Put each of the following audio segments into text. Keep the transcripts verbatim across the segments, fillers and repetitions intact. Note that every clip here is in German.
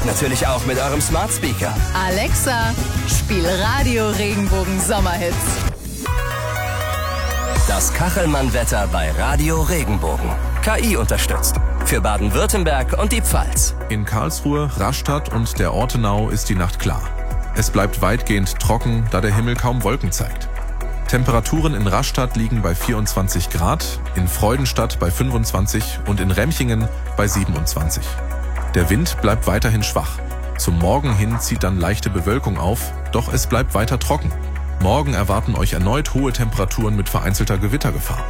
natürlich auch mit eurem Smart Speaker. Alexa, spiel Radio Regenbogen Sommerhits. Das Kachelmann-Wetter bei Radio Regenbogen. K I unterstützt. Für Baden-Württemberg und die Pfalz. In Karlsruhe, Rastatt und der Ortenau ist die Nacht klar. Es bleibt weitgehend trocken, da der Himmel kaum Wolken zeigt. Temperaturen in Rastatt liegen bei vierundzwanzig Grad, in Freudenstadt bei fünfundzwanzig und in Remchingen bei siebenundzwanzig. Der Wind bleibt weiterhin schwach. Zum Morgen hin zieht dann leichte Bewölkung auf, doch es bleibt weiter trocken. Morgen erwarten euch erneut hohe Temperaturen mit vereinzelter Gewittergefahr.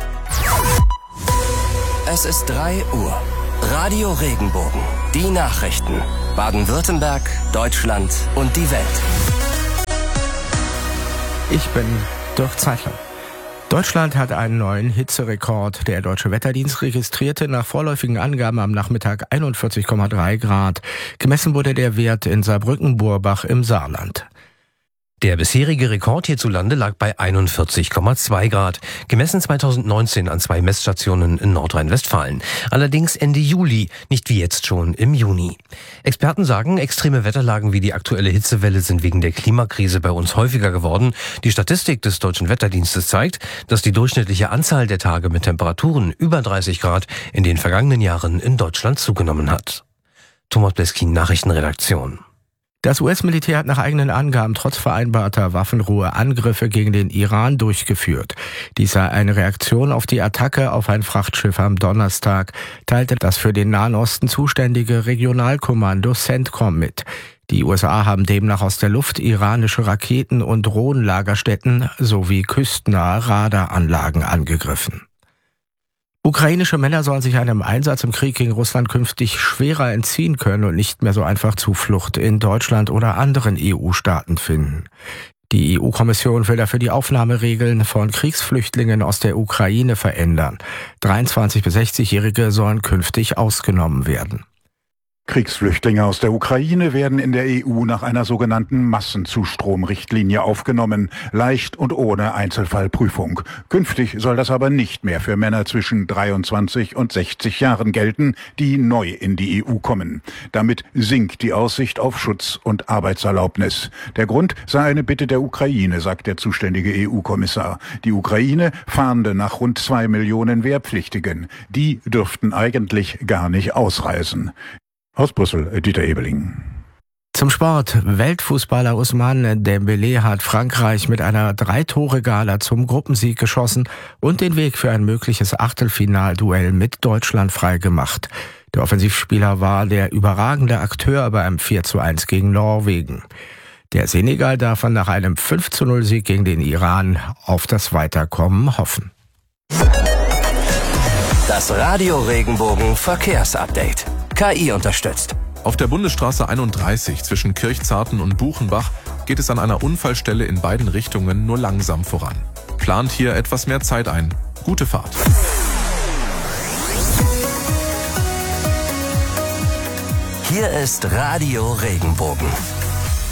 Es ist drei Uhr. Radio Regenbogen. Die Nachrichten. Baden-Württemberg, Deutschland und die Welt. Ich bin Dirk Zeichler. Deutschland hat einen neuen Hitzerekord. Der Deutsche Wetterdienst registrierte nach vorläufigen Angaben am Nachmittag einundvierzig Komma drei Grad. Gemessen wurde der Wert in Saarbrücken-Burbach im Saarland. Der bisherige Rekord hierzulande lag bei einundvierzig Komma zwei Grad, gemessen zweitausendneunzehn an zwei Messstationen in Nordrhein-Westfalen. Allerdings Ende Juli, nicht wie jetzt schon im Juni. Experten sagen, extreme Wetterlagen wie die aktuelle Hitzewelle sind wegen der Klimakrise bei uns häufiger geworden. Die Statistik des Deutschen Wetterdienstes zeigt, dass die durchschnittliche Anzahl der Tage mit Temperaturen über dreißig Grad in den vergangenen Jahren in Deutschland zugenommen hat. Thomas Bleskin, Nachrichtenredaktion. Das U S-Militär hat nach eigenen Angaben trotz vereinbarter Waffenruhe Angriffe gegen den Iran durchgeführt. Dies sei eine Reaktion auf die Attacke auf ein Frachtschiff am Donnerstag, teilte das für den Nahen Osten zuständige Regionalkommando CENTCOM mit. Die U S A haben demnach aus der Luft iranische Raketen- und Drohnenlagerstätten sowie küstennahe Radaranlagen angegriffen. Ukrainische Männer sollen sich einem Einsatz im Krieg gegen Russland künftig schwerer entziehen können und nicht mehr so einfach Zuflucht in Deutschland oder anderen E U-Staaten finden. Die E U-Kommission will dafür die Aufnahmeregeln von Kriegsflüchtlingen aus der Ukraine verändern. dreiundzwanzig- bis sechzigjährige sollen künftig ausgenommen werden. Kriegsflüchtlinge aus der Ukraine werden in der E U nach einer sogenannten Massenzustromrichtlinie aufgenommen, leicht und ohne Einzelfallprüfung. Künftig soll das aber nicht mehr für Männer zwischen dreiundzwanzig und sechzig Jahren gelten, die neu in die E U kommen. Damit sinkt die Aussicht auf Schutz und Arbeitserlaubnis. Der Grund sei eine Bitte der Ukraine, sagt der zuständige E U-Kommissar. Die Ukraine fahnde nach rund zwei Millionen Wehrpflichtigen. Die dürften eigentlich gar nicht ausreisen. Aus Brüssel, Dieter Ebeling. Zum Sport. Weltfußballer Ousmane Dembélé hat Frankreich mit einer Drei-Tore-Gala zum Gruppensieg geschossen und den Weg für ein mögliches Achtelfinalduell mit Deutschland freigemacht. Der Offensivspieler war der überragende Akteur bei einem vier zu eins gegen Norwegen. Der Senegal darf nach einem fünf zu null Sieg gegen den Iran auf das Weiterkommen hoffen. Das Radio Regenbogen Verkehrsupdate. K I unterstützt. Auf der Bundesstraße einunddreißig zwischen Kirchzarten und Buchenbach geht es an einer Unfallstelle in beiden Richtungen nur langsam voran. Plant hier etwas mehr Zeit ein. Gute Fahrt. Hier ist Radio Regenbogen.